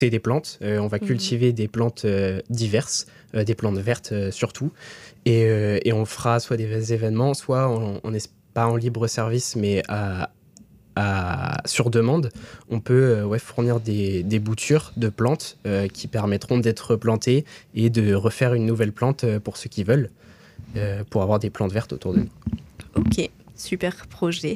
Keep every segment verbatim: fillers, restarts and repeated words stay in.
C'est des plantes, euh, on va Mmh. cultiver des plantes euh, diverses, euh, des plantes vertes euh, surtout, et, euh, et on fera soit des événements, soit on, on est pas en libre service, mais à, à, sur demande, on peut euh, ouais, fournir des, des boutures de plantes euh, qui permettront d'être plantées et de refaire une nouvelle plante euh, pour ceux qui veulent, euh, pour avoir des plantes vertes autour de nous. Ok, super projet.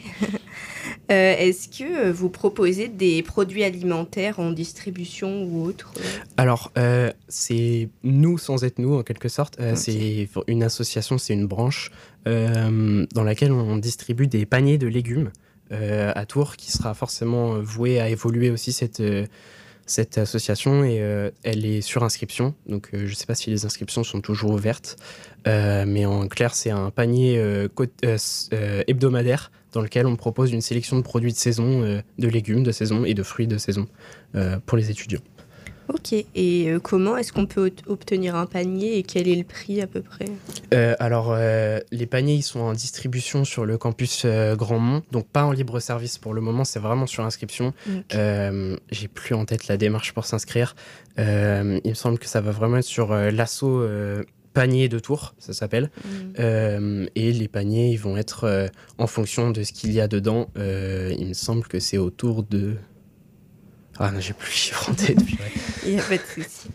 Euh, est-ce que euh, vous proposez des produits alimentaires en distribution ou autre? Alors, euh, c'est nous sans être nous, en quelque sorte. Euh, Ok. C'est une association, c'est une branche euh, dans laquelle on distribue des paniers de légumes euh, à Tours, qui sera forcément vouée à évoluer aussi, cette, euh, cette association. Et euh, elle est sur inscription, donc euh, je ne sais pas si les inscriptions sont toujours ouvertes. Euh, mais en clair, c'est un panier euh, co- euh, euh, hebdomadaire dans lequel on propose une sélection de produits de saison, euh, de légumes de saison et de fruits de saison euh, pour les étudiants. Ok, et euh, comment est-ce qu'on peut ot- obtenir un panier et quel est le prix à peu près? Euh, alors, euh, les paniers, ils sont en distribution sur le campus euh, Grandmont, donc pas en libre service pour le moment, c'est vraiment sur inscription. Ok. Euh, j'ai plus en tête la démarche pour s'inscrire. Euh, il me semble que ça va vraiment être sur euh, l'asso euh, panier de Tours, ça s'appelle. Mm. Euh, et les paniers, ils vont être euh, en fonction de ce qu'il y a dedans. Euh, il me semble que c'est autour de... Ah non, j'ai plus le chiffre en tête. purée. Il n'y a pas de souci.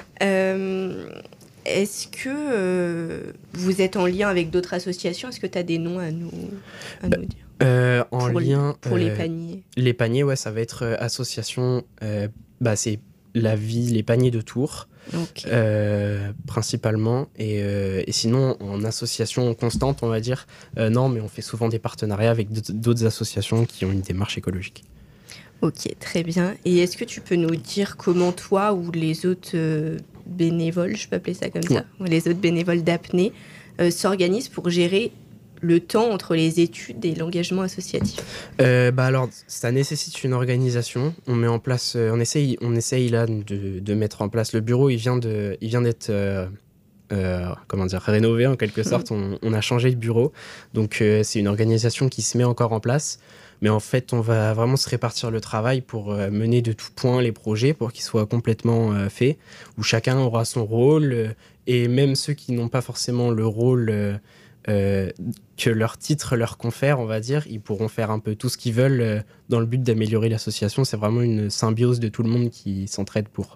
Euh, est-ce que euh, vous êtes en lien avec d'autres associations? Est-ce que tu as des noms à nous, à Bah, nous dire Euh, en pour, lien... pour les euh, paniers? Les paniers, ouais, ça va être euh, association, euh, bah, c'est la vie, les paniers de Tours, Ok. euh, principalement. Et, euh, et sinon, en association constante, on va dire, euh, non, mais on fait souvent des partenariats avec d- d'autres associations qui ont une démarche écologique. Ok, très bien. Et est-ce que tu peux nous dire comment toi ou les autres euh, bénévoles, je peux appeler ça comme Ouais. ça, ou les autres bénévoles d'apnée, euh, s'organisent pour gérer le temps entre les études et l'engagement associatif? Euh, bah alors, ça nécessite une organisation. On met en place, euh, on essaye, on essaye là de, de mettre en place le bureau. Il vient de, il vient d'être euh, euh, comment dire, rénové en quelque sorte. On, on a changé de bureau, donc euh, c'est une organisation qui se met encore en place. Mais en fait, on va vraiment se répartir le travail pour euh, mener de tout point les projets pour qu'ils soient complètement euh, faits, où chacun aura son rôle, euh, et même ceux qui n'ont pas forcément le rôle euh, euh, que leur titre leur confère, on va dire, ils pourront faire un peu tout ce qu'ils veulent euh, dans le but d'améliorer l'association. C'est vraiment une symbiose de tout le monde qui s'entraide pour.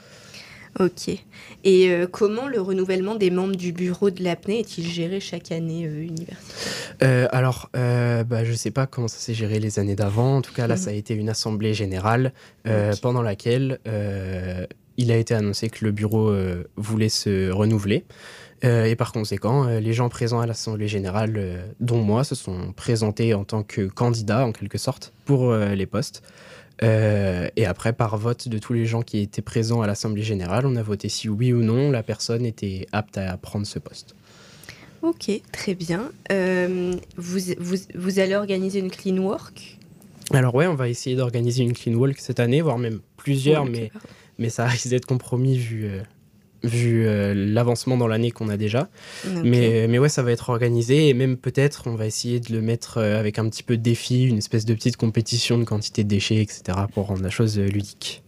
Ok. Et euh, comment le renouvellement des membres du bureau de l'apnée est-il géré chaque année euh, universitaire? Euh, alors, euh, bah, je sais pas comment ça s'est géré les années d'avant. En tout cas, là, ça a été une assemblée générale euh, Ok. pendant laquelle euh, il a été annoncé que le bureau euh, voulait se renouveler. Euh, et par conséquent, euh, les gens présents à l'assemblée générale, euh, dont moi, se sont présentés en tant que candidats, en quelque sorte, pour euh, les postes. Euh, et après, par vote de tous les gens qui étaient présents à l'assemblée générale, on a voté si oui ou non la personne était apte à prendre ce poste. Ok, très bien. Euh, vous, vous, vous allez organiser une clean work? Alors ouais, on va essayer d'organiser une clean walk cette année, voire même plusieurs, Walk, mais, pardon. mais ça risque d'être compromis vu, euh, vu euh, l'avancement dans l'année qu'on a déjà. Ok. Mais, mais ouais, ça va être organisé, et même peut-être on va essayer de le mettre euh, avec un petit peu de défi, une espèce de petite compétition de quantité de déchets, et cetera, pour rendre la chose euh, ludique.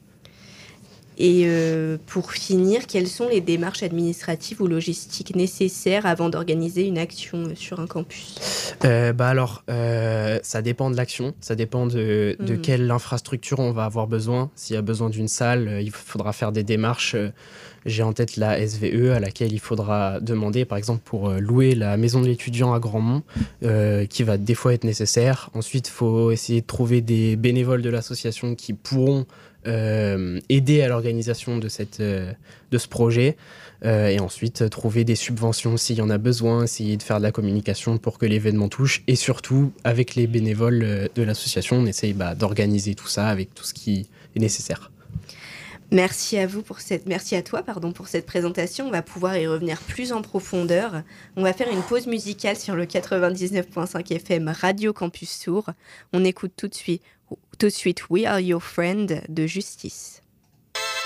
Et euh, pour finir, quelles sont les démarches administratives ou logistiques nécessaires avant d'organiser une action euh, sur un campus? Euh, bah alors, euh, ça dépend de l'action, ça dépend de, de Mhm. quelle infrastructure on va avoir besoin. S'il y a besoin d'une salle, euh, il faudra faire des démarches. euh, J'ai en tête la S V E à laquelle il faudra demander, par exemple, pour euh, louer la maison de l'étudiant à Grandmont, euh, qui va des fois être nécessaire. Ensuite, il faut essayer de trouver des bénévoles de l'association qui pourront euh, aider à l'organisation de, cette, euh, de ce projet. Euh, et ensuite, euh, trouver des subventions s'il y en a besoin, essayer de faire de la communication pour que l'événement touche. Et surtout, avec les bénévoles euh, de l'association, on essaye bah, d'organiser tout ça avec tout ce qui est nécessaire. Merci à vous pour cette, merci à toi pardon pour cette présentation. On va pouvoir y revenir plus en profondeur. On va faire une pause musicale sur le quatre-vingt-dix-neuf virgule cinq F M Radio Campus Tours. On écoute tout de suite, tout de suite We Are Your Friend de Justice.